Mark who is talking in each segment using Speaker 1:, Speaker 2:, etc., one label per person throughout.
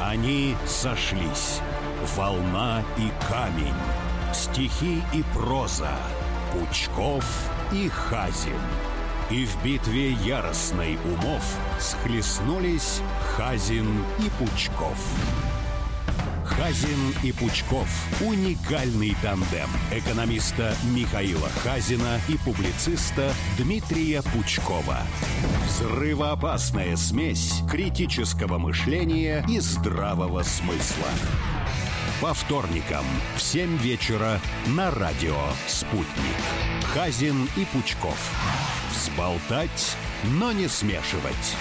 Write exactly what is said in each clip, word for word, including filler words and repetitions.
Speaker 1: Они сошлись. Волна и камень. Стихи и проза. Пучков и Хазин. И в битве яростной умов схлестнулись Хазин и Пучков. Хазин и Пучков – уникальный тандем экономиста Михаила Хазина и публициста Дмитрия Пучкова. Взрывоопасная смесь критического мышления и здравого смысла. По вторникам в семь вечера на радио «Спутник». Хазин и Пучков. Взболтать, но не смешивать.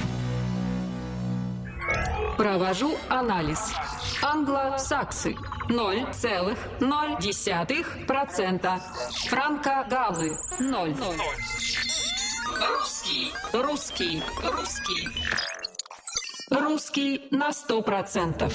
Speaker 2: Провожу анализ. Англосаксы ноль целых ноль десятых процента. Франко-галлы ноль. Русский, русский, русский. Русский на сто процентов.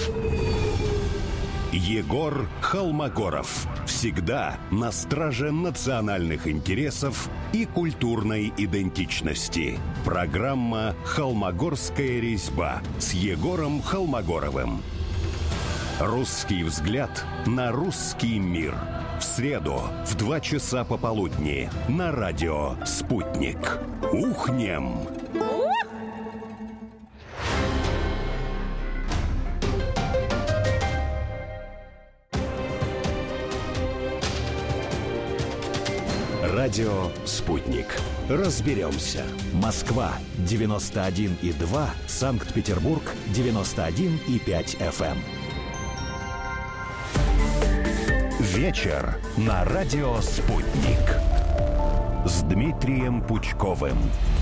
Speaker 1: Егор Холмогоров. Всегда на страже национальных интересов и культурной идентичности. Программа «Холмогорская резьба» с Егором Холмогоровым. Русский взгляд на русский мир. В среду в два часа пополудни на радио «Спутник». Ухнем! Радио «Спутник». Разберемся. Москва девяносто один и два, Санкт-Петербург девяносто один и пять эф эм. Вечер на радио «Спутник» с Дмитрием Пучковым.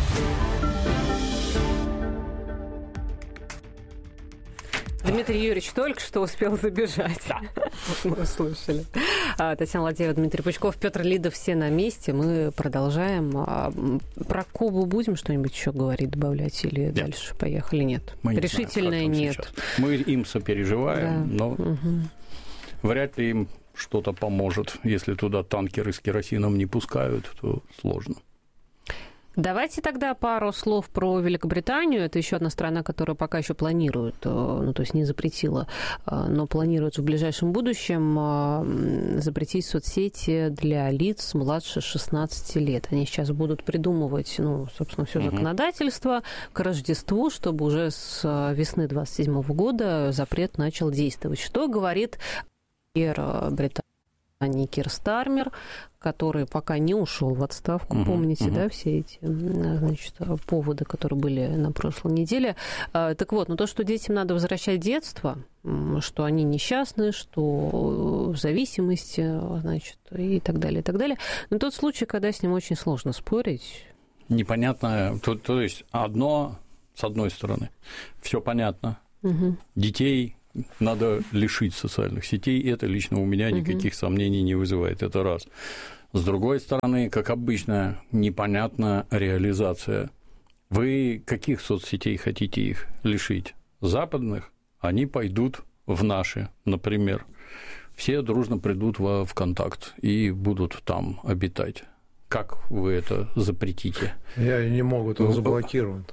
Speaker 3: Дмитрий Юрьевич только что успел забежать.
Speaker 4: Да.
Speaker 3: Мы услышали. Татьяна Ладеева, Дмитрий Пучков, Петр Лидов, все на месте. Мы продолжаем. Про Кубу будем что-нибудь еще говорить, добавлять? Или нет. Дальше поехали? Нет.
Speaker 4: Мы не
Speaker 3: решительное
Speaker 4: знаем,
Speaker 3: нет.
Speaker 4: Сейчас. Мы им сопереживаем, да. но угу. вряд ли им что-то поможет. Если туда танкеры с керосином не пускают, то сложно.
Speaker 3: Давайте тогда пару слов про Великобританию. Это еще одна страна, которая пока еще планирует, ну, то есть не запретила, но планирует в ближайшем будущем запретить соцсети для лиц младше шестнадцати лет. Они сейчас будут придумывать, ну, собственно, все законодательство к Рождеству, чтобы уже с весны двадцать седьмого года запрет начал действовать. Что говорит премьер Британии Кир Стармер, который пока не ушел в отставку, uh-huh, помните, uh-huh. да, все эти, значит, поводы, которые были на прошлой неделе. Так вот, ну то, что детям надо возвращать детство, что они несчастны, что в зависимости, значит, и так далее, и так далее. Но тот случай, когда с ним очень сложно спорить.
Speaker 4: Непонятно, то, то есть одно, с одной стороны, все понятно, uh-huh. детей надо лишить социальных сетей, это лично у меня никаких uh-huh. сомнений не вызывает, это раз. С другой стороны, как обычно, непонятна реализация. Вы каких соцсетей хотите их лишить? Западных? Они пойдут в наши, например. Все дружно придут во ВКонтакт и будут там обитать. Как вы это запретите?
Speaker 5: Я не могу, он заблокирован.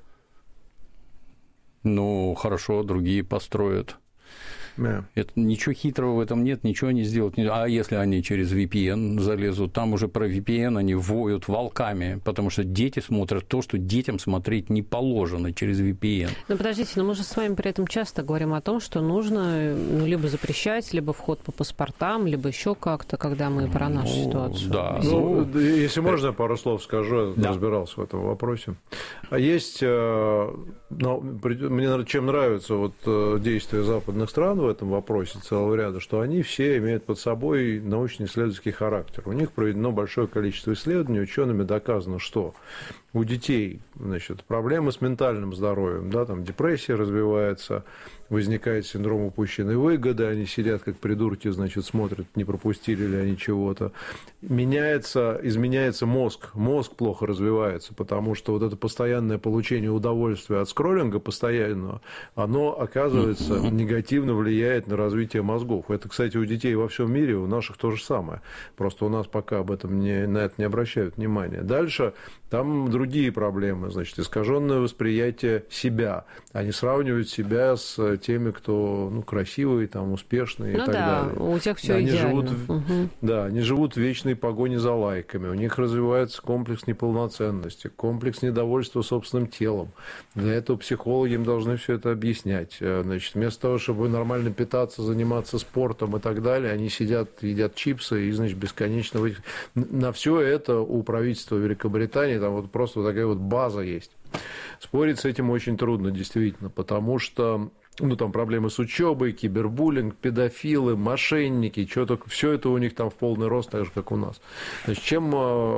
Speaker 4: Ну, хорошо, другие построят. Yeah. Это, ничего хитрого в этом нет, ничего не сделать. А если они через ви пи эн залезут, там уже про ви пи эн они воют волками, потому что дети смотрят то, что детям смотреть не положено через ви пи эн.
Speaker 3: Ну, подождите, но мы же с вами при этом часто говорим о том, что нужно ну, либо запрещать, либо вход по паспортам, либо еще как-то, когда мы про нашу ну, ситуацию.
Speaker 5: Да. Ну, ну, если можно, пару слов скажу, я да. разбирался в этом вопросе. А есть, ну, мне чем нравится вот действия западных стран в этом вопросе целого ряда, что они все имеют под собой научно-исследовательский характер. У них проведено большое количество исследований, учеными доказано, что у детей, значит, проблемы с ментальным здоровьем, да, там депрессия развивается, возникает синдром упущенной выгоды, они сидят как придурки, значит, смотрят, не пропустили ли они чего-то. Меняется, изменяется мозг, мозг плохо развивается, потому что вот это постоянное получение удовольствия от скроллинга постоянного, оно, оказывается, негативно влияет влияет на развитие мозгов. Это, кстати, у детей во всем мире, у наших то же самое. Просто у нас пока об этом не, на это не обращают внимания. Дальше там другие проблемы, значит, искаженное восприятие себя. Они сравнивают себя с теми, кто ну, красивый, там, успешный ну и так
Speaker 3: да,
Speaker 5: далее.
Speaker 3: У тех все
Speaker 5: они
Speaker 3: идеально.
Speaker 5: Живут,
Speaker 3: угу.
Speaker 5: Да, они живут в вечной погоне за лайками. У них развивается комплекс неполноценности, комплекс недовольства собственным телом. Для этого психологи им должны все это объяснять. Значит, вместо того, чтобы нормально питаться, заниматься спортом и так далее, они сидят, едят чипсы и, значит, бесконечно... На все это у правительства Великобритании там вот просто вот такая вот база есть. Спорить с этим очень трудно, действительно, потому что ну, там проблемы с учебой, кибербуллинг, педофилы, мошенники, что только, все это у них там в полный рост, так же, как у нас. Значит, чем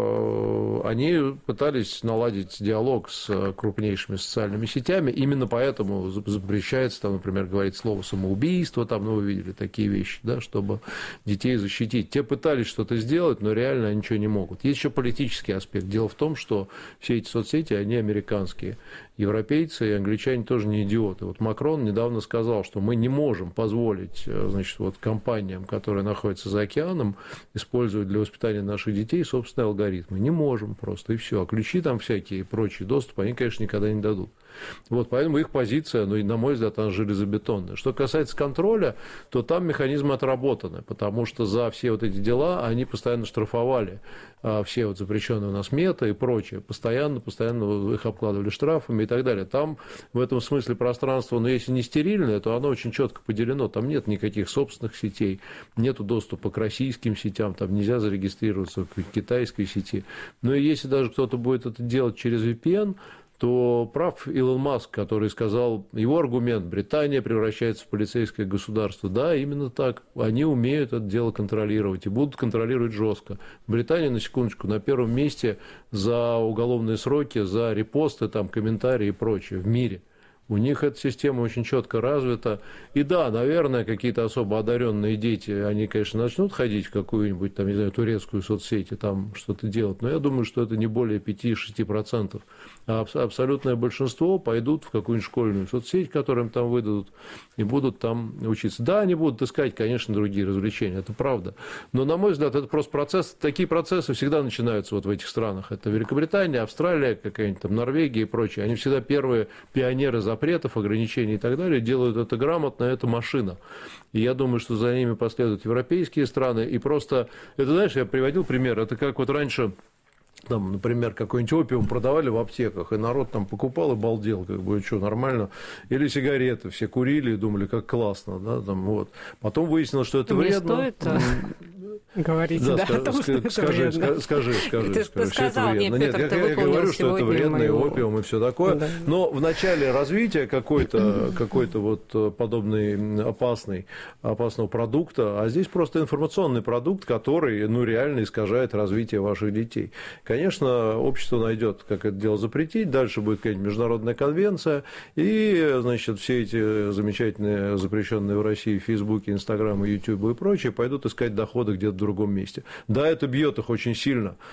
Speaker 5: э, они пытались наладить диалог с крупнейшими социальными сетями, именно поэтому запрещается, там, например, говорить слово самоубийство, там, ну, вы видели такие вещи, да, чтобы детей защитить. Те пытались что-то сделать, но реально ничего не могут. Есть еще политический аспект. Дело в том, что все эти соцсети, они американские. Европейцы и англичане тоже не идиоты. Вот Макрон недавно сказал, что мы не можем позволить, значит, вот компаниям, которые находятся за океаном, использовать для воспитания наших детей собственные алгоритмы. Не можем просто, и все. А ключи там всякие и прочий доступ они, конечно, никогда не дадут. Вот, поэтому их позиция, ну, и, на мой взгляд, она железобетонная. Что касается контроля, то там механизмы отработаны, потому что за все вот эти дела они постоянно штрафовали а, все вот запрещенные у нас мета и прочее. Постоянно, постоянно их обкладывали штрафами и так далее. Там в этом смысле пространство, но если не стерильное, то оно очень четко поделено. Там нет никаких собственных сетей, нету доступа к российским сетям, там нельзя зарегистрироваться к китайской сети. Но и если даже кто-то будет это делать через ви пи эн, то прав Илон Маск, который сказал, его аргумент, Британия превращается в полицейское государство. Да, именно так. Они умеют это дело контролировать и будут контролировать жестко. Британия, на секундочку, на первом месте за уголовные сроки, за репосты, там, комментарии и прочее в мире. У них эта система очень четко развита. И да, наверное, какие-то особо одаренные дети, они, конечно, начнут ходить в какую-нибудь, там, не знаю, турецкую соцсеть и там что-то делать. Но я думаю, что это не более пять-шесть процентов. А абсолютное большинство пойдут в какую-нибудь школьную соцсеть, которую им там выдадут, и будут там учиться. Да, они будут искать, конечно, другие развлечения, это правда. Но, на мой взгляд, это просто процесс. Такие процессы всегда начинаются вот в этих странах. Это Великобритания, Австралия, какая-нибудь там Норвегия и прочее. Они всегда первые пионеры запретов, ограничений и так далее. Делают это грамотно, это машина. И я думаю, что за ними последуют европейские страны. И просто, это, знаешь, я приводил пример, это как вот раньше... Там, например, какой-нибудь опиум продавали в аптеках, и народ там покупал и балдел, как бы, что, нормально. Или сигареты, все курили и думали, как классно, да, там, вот. Потом выяснилось, что это
Speaker 3: не
Speaker 5: вредно.
Speaker 3: Стоит говорить, да,
Speaker 5: да,
Speaker 3: о том, что это
Speaker 5: скажи,
Speaker 3: вредно.
Speaker 5: Скажи, скажи,
Speaker 3: Ты
Speaker 5: скажи,
Speaker 3: сказал,
Speaker 5: что это вредно.
Speaker 3: нет,
Speaker 5: Нет,
Speaker 3: Петр,
Speaker 5: я, я говорю, что это вредно, и
Speaker 3: моего...
Speaker 5: опиум, и все такое. Да. Но в начале развития какой-то, какой-то вот подобный опасный, опасного продукта, а здесь просто информационный продукт, который, ну, реально искажает развитие ваших детей. Конечно, общество найдет, как это дело запретить, дальше будет какая-нибудь международная конвенция, и, значит, все эти замечательные запрещенные в России Фейсбуке, Инстаграм, Ютуб и прочее пойдут искать доходы где-то в другом месте. Да, это бьет их очень сильно,